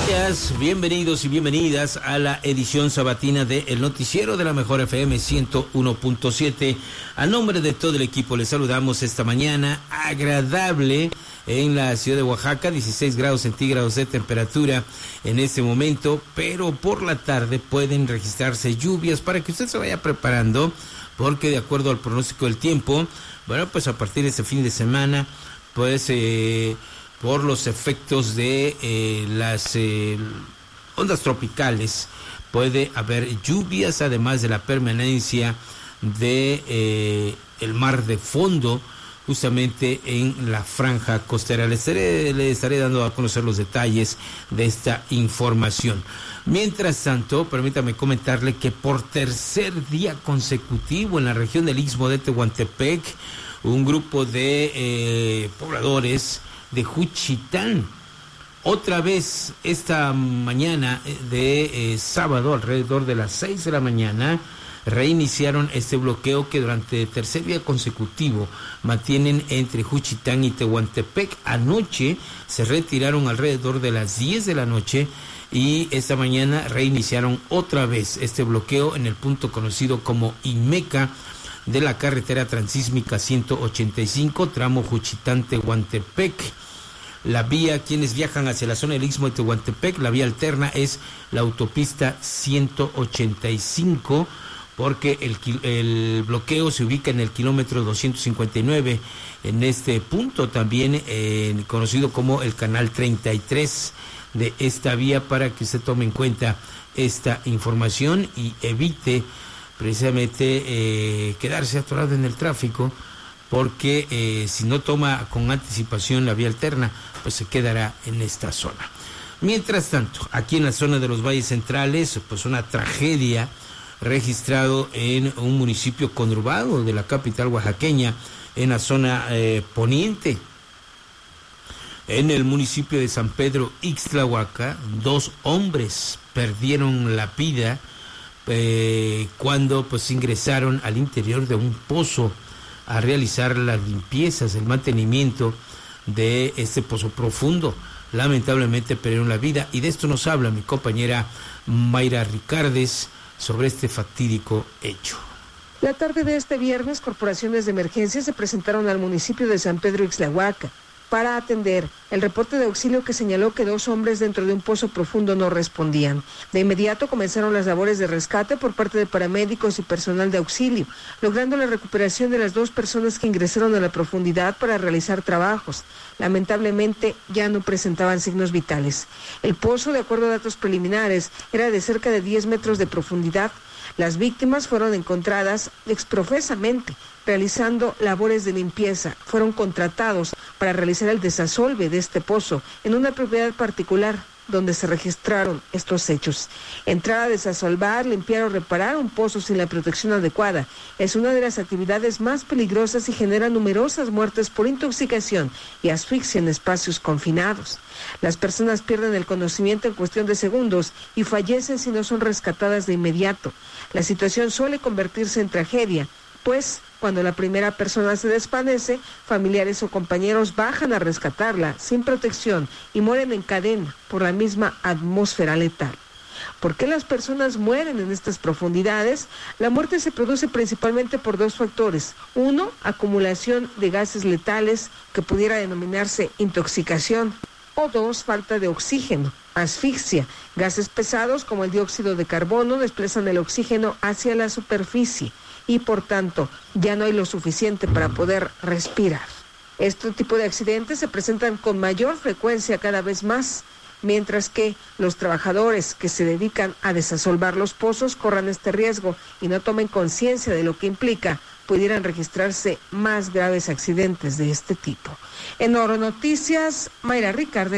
días, bienvenidos y bienvenidas a la edición sabatina de El Noticiero de la Mejor FM 101.7. A nombre de todo el equipo les saludamos esta mañana agradable en la ciudad de Oaxaca, 16 grados centígrados de temperatura en este momento, pero por la tarde pueden registrarse lluvias para que usted se vaya preparando, porque de acuerdo al pronóstico del tiempo, bueno, pues a partir de este fin de semana, pues por los efectos de las ondas tropicales puede haber lluvias, además de la permanencia de el mar de fondo justamente en la franja costera. Le estaré dando a conocer los detalles de esta información. Mientras tanto, permítame comentarle que por tercer día consecutivo en la región del Istmo de Tehuantepec, un grupo de pobladores de Juchitán, otra vez esta mañana de sábado, alrededor de las 6 de la mañana, reiniciaron este bloqueo que durante el tercer día consecutivo mantienen entre Juchitán y Tehuantepec. Anoche se retiraron alrededor de las 10 de la noche y esta mañana reiniciaron otra vez este bloqueo en el punto conocido como Imeca de la carretera transísmica 185, tramo Juchitán-Tehuantepec. La vía, quienes viajan hacia la zona del Istmo de Tehuantepec, la vía alterna es la autopista 185, porque el bloqueo se ubica en el kilómetro 259, en este punto también conocido como el canal 33 de esta vía, para que usted tome en cuenta esta información y evite precisamente quedarse atorado en el tráfico, porque si no toma con anticipación la vía alterna, pues se quedará en esta zona. Mientras tanto, aquí en la zona de los valles centrales, pues una tragedia registrado en un municipio conurbado de la capital oaxaqueña, en la zona poniente. En el municipio de San Pedro Ixtlahuaca, 2 hombres perdieron la vida cuando pues ingresaron al interior de un pozo a realizar las limpiezas, el mantenimiento de este pozo profundo. Lamentablemente perdieron la vida, y de esto nos habla mi compañera Mayra Ricardes sobre este fatídico hecho. La tarde de este viernes, corporaciones de emergencia se presentaron al municipio de San Pedro Ixtlahuaca para atender el reporte de auxilio que señaló que 2 hombres dentro de un pozo profundo no respondían. De inmediato comenzaron las labores de rescate por parte de paramédicos y personal de auxilio, logrando la recuperación de las 2 personas que ingresaron a la profundidad para realizar trabajos. Lamentablemente ya no presentaban signos vitales. El pozo, de acuerdo a datos preliminares, era de cerca de 10 metros de profundidad. Las víctimas fueron encontradas exprofesamente realizando labores de limpieza. Fueron contratados para realizar el desasolve de este pozo en una propiedad particular donde se registraron estos hechos. Entrar a desasolvar, limpiar o reparar un pozo sin la protección adecuada es una de las actividades más peligrosas y genera numerosas muertes por intoxicación y asfixia en espacios confinados. Las personas pierden el conocimiento en cuestión de segundos y fallecen si no son rescatadas de inmediato. La situación suele convertirse en tragedia, pues cuando la primera persona se desvanece, familiares o compañeros bajan a rescatarla sin protección y mueren en cadena por la misma atmósfera letal. ¿Por qué las personas mueren en estas profundidades? La muerte se produce principalmente por 2 factores. 1, acumulación de gases letales que pudiera denominarse intoxicación. O 2, falta de oxígeno, asfixia. Gases pesados como el dióxido de carbono desplazan el oxígeno hacia la superficie y por tanto ya no hay lo suficiente para poder respirar. Este tipo de accidentes se presentan con mayor frecuencia cada vez más, mientras que los trabajadores que se dedican a desasolvar los pozos corran este riesgo y no tomen conciencia de lo que implica, pudieran registrarse más graves accidentes de este tipo. En Oro Noticias, Mayra Ricardes.